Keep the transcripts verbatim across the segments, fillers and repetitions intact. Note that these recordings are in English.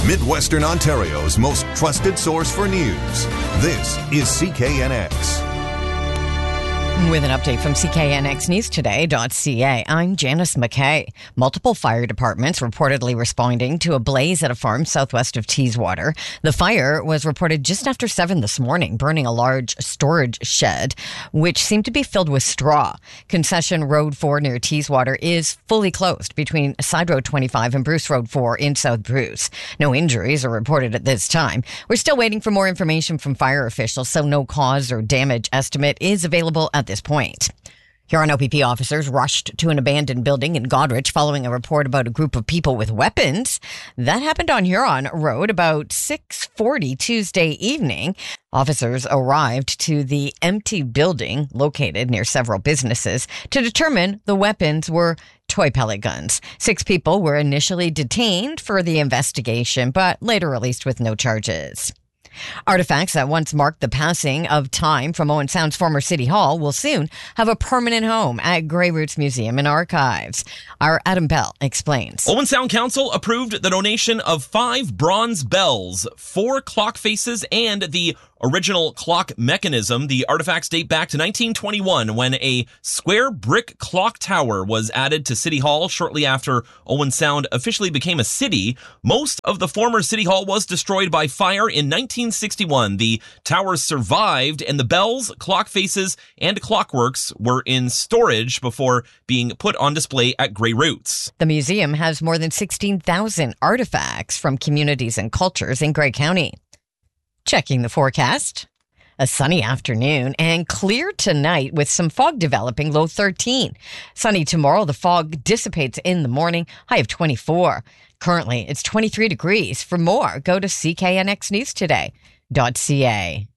Midwestern Ontario's most trusted source for news. This is C K N X. With an update from C K N X News Today dot C A, I'm Janice McKay. Multiple fire departments reportedly responding to a blaze at a farm southwest of Teeswater. The fire was reported just after seven this morning, burning a large storage shed, which seemed to be filled with straw. Concession Road four near Teeswater is fully closed between Side Road twenty-five and Bruce Road four in South Bruce. No injuries are reported at this time. We're still waiting for more information from fire officials, so no cause or damage estimate is available at this point. Huron O P P officers rushed to an abandoned building in Goderich following a report about a group of people with weapons. That happened on Huron Road about six forty Tuesday evening. Officers arrived to the empty building located near several businesses to determine the weapons were toy pellet guns. Six people were initially detained for the investigation, but later released with no charges. Artifacts that once marked the passing of time from Owen Sound's former City Hall will soon have a permanent home at Grey Roots Museum and Archives. Our Adam Bell explains. Owen Sound Council approved the donation of five bronze bells, four clock faces, and the original clock mechanism. The artifacts date back to nineteen twenty-one when a square brick clock tower was added to City Hall shortly after Owen Sound officially became a city. Most of the former City Hall was destroyed by fire in nineteen sixty-one. The towers survived, and the bells, clock faces, and clockworks were in storage before being put on display at Grey Roots. The museum has more than sixteen thousand artifacts from communities and cultures in Grey County. Checking the forecast. A sunny afternoon and clear tonight with some fog developing, low thirteen. Sunny tomorrow, the fog dissipates in the morning, high of twenty-four. Currently, it's twenty-three degrees. For more, go to C K N X News Today dot C A.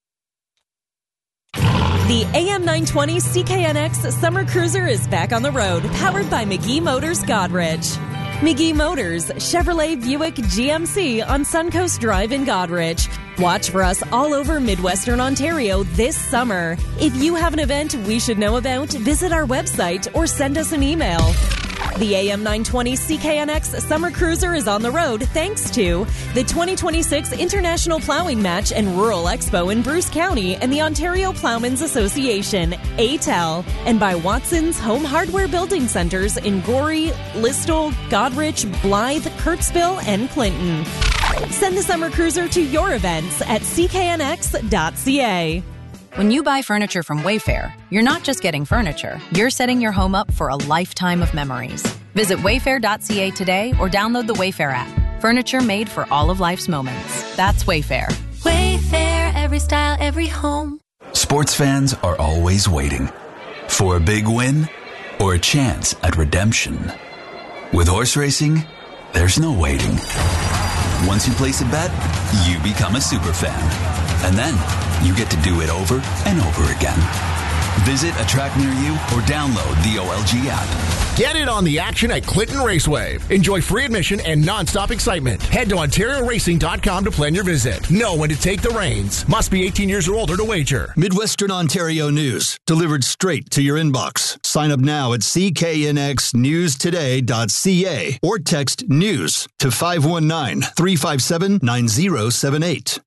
The A M nine twenty C K N X Summer Cruiser is back on the road, powered by McGee Motors Goderich. McGee Motors, Chevrolet, Buick, G M C on Suncoast Drive in Goderich. Watch for us all over Midwestern Ontario this summer. If you have an event we should know about, visit our website or send us an email. The A M nine twenty C K N X Summer Cruiser is on the road thanks to the twenty twenty-six International Plowing Match and Rural Expo in Bruce County and the Ontario Plowmen's Association, A T E L, and by Watson's Home Hardware Building Centers in Gorey, Listowel, Goderich, Blythe, Kirksville, and Clinton. Send the Summer Cruiser to your events at C K N X dot C A. When you buy furniture from Wayfair, you're not just getting furniture, you're setting your home up for a lifetime of memories. Visit wayfair dot C A today or download the Wayfair app. Furniture made for all of life's moments. That's Wayfair. Wayfair, every style, every home. Sports fans are always waiting for a big win or a chance at redemption. With horse racing, there's no waiting. Once you place a bet, you become a super fan. And then you get to do it over and over again. Visit a track near you or download the O L G app. Get in on the action at Clinton Raceway. Enjoy free admission and non-stop excitement. Head to ontario racing dot com to plan your visit. Know when to take the reins. Must be eighteen years or older to wager. Midwestern Ontario news, delivered straight to your inbox. Sign up now at C K N X News Today dot C A or text NEWS to five one nine, three five seven, nine zero seven eight.